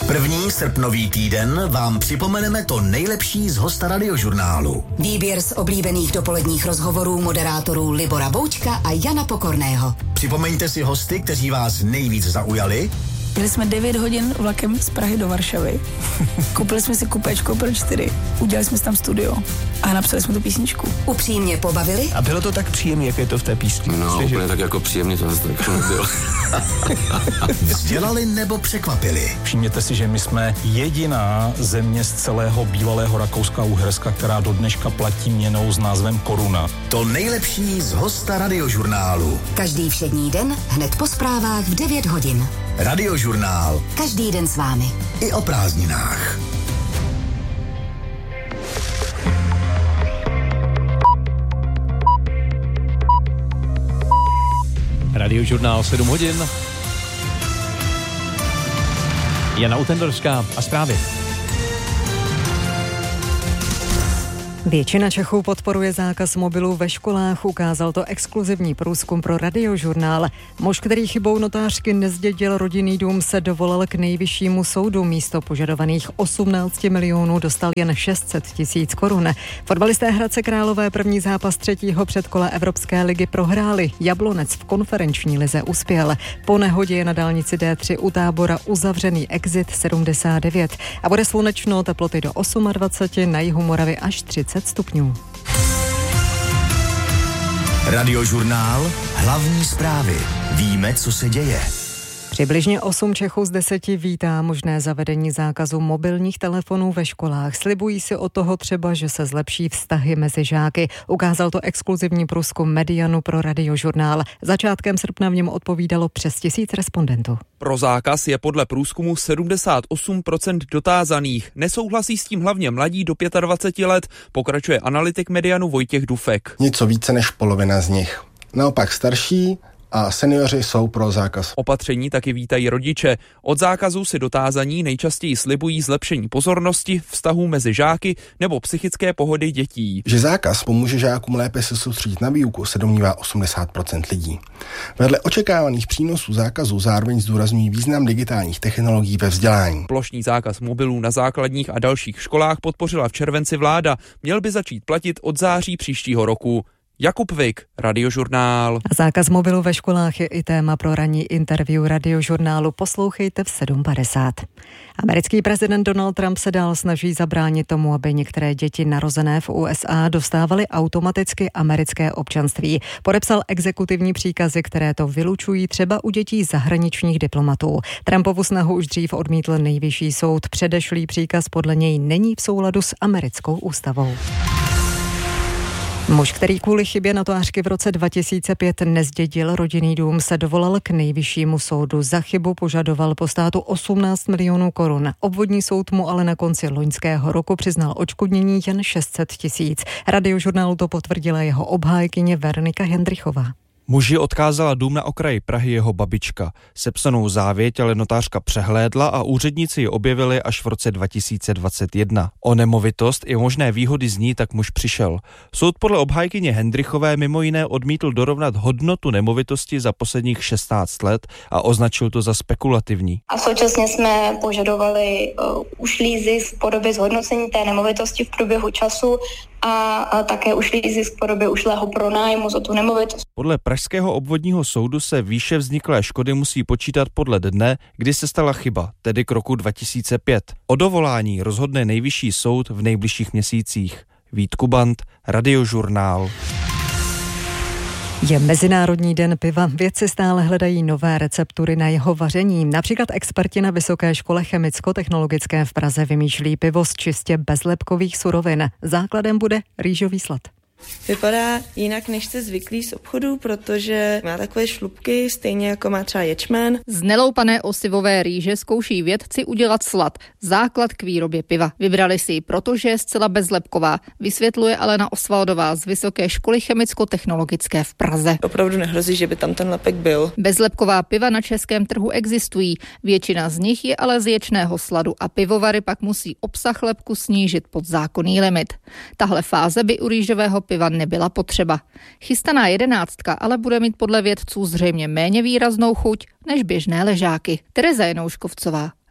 První srpnový týden vám připomeneme to nejlepší z hosta Radiožurnálu. Výběr z oblíbených dopoledních rozhovorů moderátorů Libora Boučka a Jana Pokorného. Připomeňte si hosty, kteří vás nejvíc zaujali. Jeli jsme 9 hodin vlakem z Prahy do Varšavy. Koupili jsme si kupečko pro 4. Udělali jsme si tam studio a napsali jsme tu písničku. Upřímně pobavili. A bylo to tak příjemné, jak je to v té písni? No, úplně tak jako příjemně to zase tak bylo. Vzdělali nebo překvapili. Všimněte si, že my jsme jediná země z celého bývalého Rakouska a Uherska, která do dneška platí měnou s názvem koruna. To nejlepší z hosta Radiožurnálu. Každý všední den hned po zprávách v 9 hodin. Radiožurnál. Každý den s vámi. I o prázdninách. Radiožurnál 7 hodin. Jana Utendorská a zprávy. Většina Čechů podporuje zákaz mobilů ve školách, ukázal to exkluzivní průzkum pro Radiožurnál. Muž, který chybou notářky nezdědil rodinný dům, se dovolal k nejvyššímu soudu. Místo požadovaných 18 milionů dostal jen 600 000 korun. Fotbalisté Hradce Králové první zápas 3. předkola Evropské ligy prohráli. Jablonec v konferenční lize uspěl. Po nehodě je na dálnici D3 u Tábora uzavřený exit 79 a bude slunečno, teploty do 28, na jihu Moravy až 30 stupňů. Radiožurnál. Hlavní zprávy. Víme, co se děje. Přibližně 8 Čechů z 10 vítá možné zavedení zákazu mobilních telefonů ve školách. Slibují si od toho třeba, že se zlepší vztahy mezi žáky. Ukázal to exkluzivní průzkum Medianu pro Radiožurnál. Začátkem srpna v něm odpovídalo přes 1000 respondentů. Pro zákaz je podle průzkumu 78% dotázaných. Nesouhlasí s tím hlavně mladí do 25 let, pokračuje analytik Medianu Vojtěch Dufek. Něco více než polovina z nich. Naopak starší a seniori jsou pro zákaz. Opatření taky vítají rodiče. Od zákazu si dotázaní nejčastěji slibují zlepšení pozornosti, vztahů mezi žáky nebo psychické pohody dětí. Že zákaz pomůže žákům lépe se soustředit na výuku, se domnívá 80% lidí. Vedle očekávaných přínosů zákazu zároveň zdůrazňují význam digitálních technologií ve vzdělání. Plošný zákaz mobilů na základních a dalších školách podpořila v červenci vláda. Měl by začít platit od září příštího roku. Jakub Vik, Radiožurnál. Zákaz mobilu ve školách je i téma pro ranní interview Radiožurnálu. Poslouchejte v 7:50. Americký prezident Donald Trump se dál snaží zabránit tomu, aby některé děti narozené v USA dostávaly automaticky americké občanství. Podepsal exekutivní příkazy, které to vylučují třeba u dětí zahraničních diplomatů. Trumpovu snahu už dřív odmítl nejvyšší soud. Předešlý příkaz podle něj není v souladu s americkou ústavou. Muž, který kvůli chybě notářky v roce 2005 nezdědil rodinný dům, se dovolal k nejvyššímu soudu. Za chybu požadoval po státu 18 milionů korun. Obvodní soud mu ale na konci loňského roku přiznal odškodnění jen 600 000. Radiožurnálu to potvrdila jeho obhájkyně Veronika Hendrichová. Muži odkázala dům na okraji Prahy jeho babička. Sepsanou závěť ale notářka přehlédla a úředníci ji objevili až v roce 2021. O nemovitost i možné výhody z ní tak muž přišel. Soud podle obhájkyně Hendrichové mimo jiné odmítl dorovnat hodnotu nemovitosti za posledních 16 let a označil to za spekulativní. A současně jsme požadovali ušlý zisk v podobě zhodnocení té nemovitosti v průběhu času a také ušlý zisk v podobě ušlého pronájmu za tu nemovitost. Podle pražského obvodního soudu se výše vzniklé škody musí počítat podle dne, kdy se stala chyba, tedy k roku 2005. O dovolání rozhodne nejvyšší soud v nejbližších měsících. Vít Kubant, Radiožurnál. Je Mezinárodní den piva. Vědci stále hledají nové receptury na jeho vaření. Například experti na Vysoké škole chemicko-technologické v Praze vymýšlí pivo z čistě bezlepkových surovin. Základem bude rýžový slad. Vypadá jinak, než jste zvyklí z obchodu, protože má takové šlupky, stejně jako má třeba ječmen. Z neloupané osivové rýže zkouší vědci udělat slad, základ k výrobě piva. Vybrali si ji, protože je zcela bezlepková, vysvětluje Alena Osvaldová z Vysoké školy chemicko-technologické v Praze. Opravdu nehrozí, že by tam ten lepek byl. Bezlepková piva na českém trhu existují, většina z nich je ale z ječného sladu a pivovary pak musí obsah lepku snížit pod zákonný limit. Tahle fáze by u rýžového piva nebyla potřeba. Chystaná 11 ale bude mít podle vědců zřejmě méně výraznou chuť než běžné ležáky. Tereza Janouškovcová,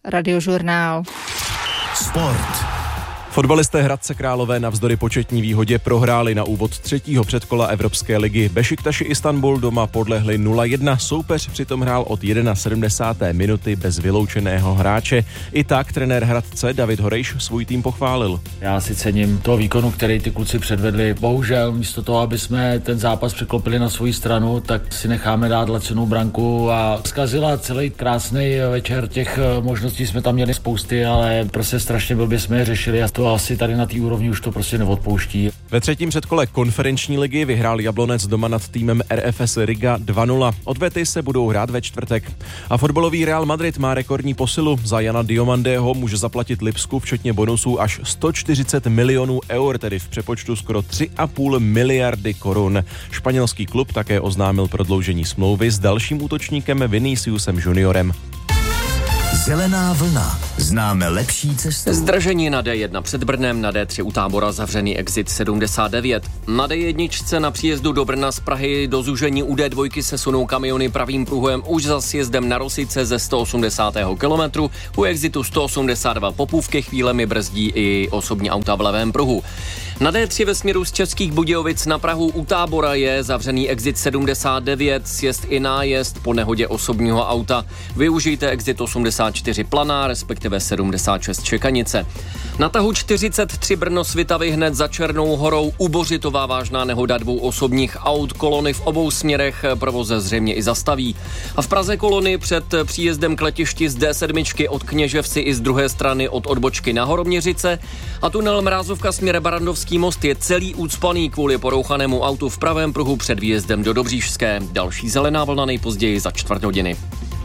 Radiožurnál. Sport. Fotbalisté Hradce Králové navzdory početní výhodě prohráli na úvod třetího předkola Evropské ligy. Bešiktaši Istanbul doma podlehli 0-1, soupeř přitom hrál od 71. minuty bez vyloučeného hráče. I tak trenér Hradce David Horejš svůj tým pochválil. Já si cením toho výkonu, který ty kluci předvedli. Bohužel místo toho, aby jsme ten zápas překlopili na svou stranu, tak si necháme dát lacinou branku a zkazila celý krásný večer. Těch možností jsme tam měli spousty, ale prostě strašně blbě jsme je řešili a to asi tady na té úrovni už to prostě neodpouští. Ve třetím předkole konferenční ligy vyhrál Jablonec doma nad týmem RFS Riga 2-0. Odvety se budou hrát ve čtvrtek. A fotbalový Real Madrid má rekordní posilu. Za Jana Diomandého může zaplatit Lipsku včetně bonusů až 140 milionů eur, tedy v přepočtu skoro 3,5 miliardy korun. Španělský klub také oznámil prodloužení smlouvy s dalším útočníkem Viniciusem Juniorem. Zelená vlna. Známe lepší cestu. Zdržení na D1 před Brnem, na D3 u Tábora zavřený exit 79. Na D1 na příjezdu do Brna z Prahy do zúžení u D2 se sunou kamiony pravým pruhem už za sjezdem na Rosice ze 180. kilometru. U exitu 182 Popůvky chvílemi brzdí i osobní auta v levém pruhu. Na D3 ve směru z Českých Budějovic na Prahu u Tábora je zavřený exit 79, sjezd i nájezd po nehodě osobního auta. Využijte exit 84 Planá, respektive 76 Čekanice. Na tahu 43 Brno Svitavy hned za Černou horou u Bořitova vážná nehoda dvou osobních aut, kolony v obou směrech provoze zřejmě i zastaví. A v Praze kolony před příjezdem k letišti z D7 od Kněževci i z druhé strany od odbočky na Horoměřice a tunel Mrázovka směr Barandovský most je celý ucpaný kvůli porouchanému autu v pravém pruhu před výjezdem do Dobříšské. Další zelená vlna nejpozději za čtvrt hodiny.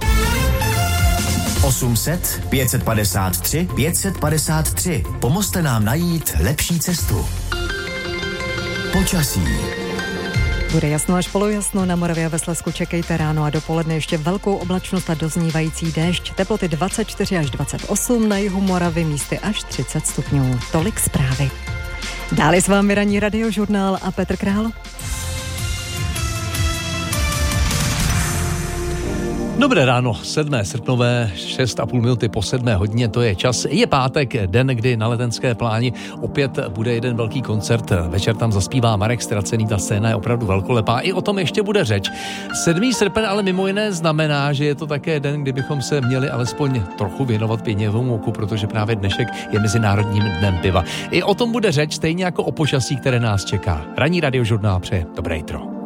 800 553 553. Pomozte nám najít lepší cestu. Počasí. Bude jasno až polojasno, na Moravě a ve Slezsku čekejte ráno a dopoledne ještě velkou oblačnost a doznívající déšť. Teploty 24 až 28, na jihu Moravy místy až 30 stupňů. Tolik zprávy. Dále s vámi ranní Radiožurnál a Petr Král. Dobré ráno, 7. srpnové, 6,5 minuty po 7 hodině, to je čas. Je pátek, den, kdy na Letenské pláni opět bude jeden velký koncert. Večer tam zaspívá Marek Ztracený, ta scéna je opravdu velkolepá. I o tom ještě bude řeč. 7. srpen ale mimo jiné znamená, že je to také den, kdy bychom se měli alespoň trochu věnovat pěnivému oku, protože právě dnešek je Mezinárodním dnem piva. I o tom bude řeč, stejně jako o počasí, které nás čeká. Ranní Radiožurnál přeje dobré jitro.